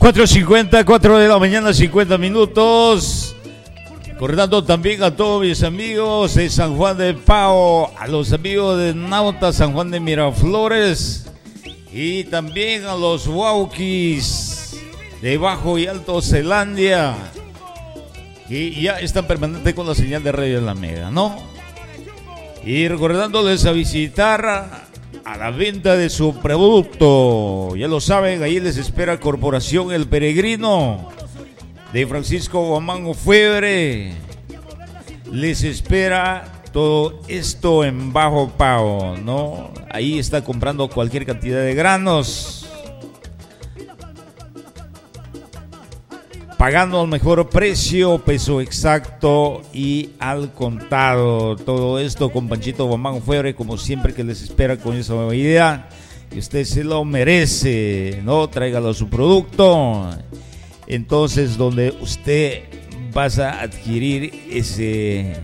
4:50, 4 de la mañana, 50 minutos. Recordando también a todos mis amigos de San Juan de Pao, a los amigos de Nauta, San Juan de Miraflores, y también a los Wauquis de Bajo y Alto Zelandia, que ya están permanentes con la señal de Radio La Mega, ¿no? Y recordándoles a visitar a la venta de su producto. Ya lo saben, ahí les espera Corporación El Peregrino de Francisco Guamán Febre. Les espera todo esto en Bajo Pao, ¿no? Ahí está comprando cualquier cantidad de granos, pagando al mejor precio, peso exacto y al contado. Todo esto con Panchito Guamán Febre, como siempre, que les espera con esa idea. Y usted se lo merece, ¿no? Tráigalo a su producto. Entonces, donde usted vas a adquirir ese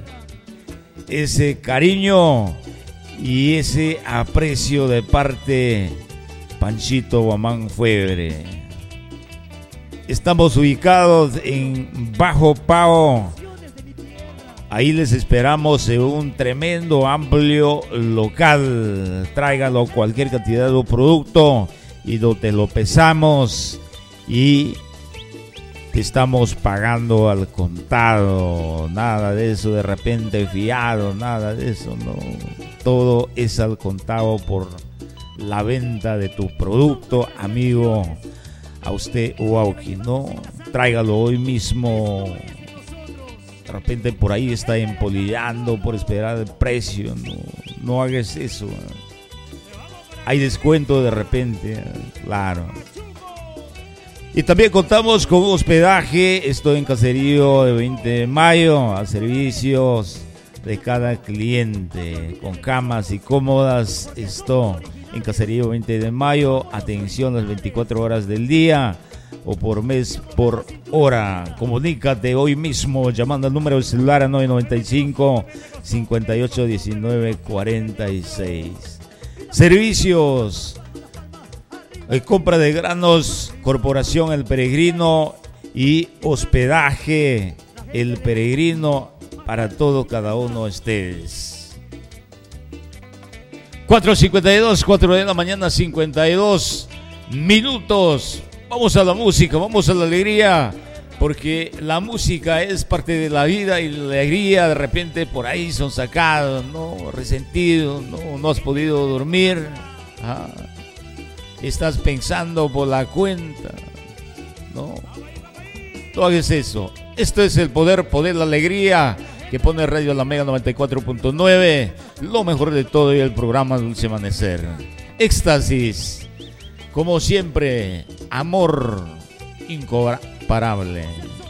cariño y ese aprecio de parte Panchito Guamán Febre. Estamos ubicados en Bajo Pao. Ahí les esperamos en un tremendo, amplio local. Tráigalo cualquier cantidad de producto y te lo pesamos y te estamos pagando al contado. Nada de eso de repente fiado, nada de eso, no. Todo es al contado por la venta de tu producto, amigo. A usted, Wauqui, ¿no? Tráigalo hoy mismo. De repente por ahí está empolillando por esperar el precio. No hagas eso. Hay descuento de repente, claro. Y también contamos con hospedaje. Estoy en Caserío de 20 de mayo. A servicios de cada cliente. Con camas y cómodas. Esto en Caserío 20 de mayo, atención las 24 horas del día o por mes por hora. Comunícate hoy mismo llamando al número de celular a 995-5819-46. Servicios, compra de granos, Corporación El Peregrino y hospedaje El Peregrino para todo cada uno de ustedes. 4:52, 4 de la mañana, 52 minutos. Vamos a la música, vamos a la alegría, porque la música es parte de la vida y la alegría. De repente por ahí son sacados, ¿no? Resentidos, no has podido dormir. Estás pensando por la cuenta, ¿no? No hagas eso. Esto es el poder, la alegría que pone Radio La Mega 94.9, lo mejor de todo y el programa Dulce Amanecer. Éxtasis, como siempre, amor incomparable.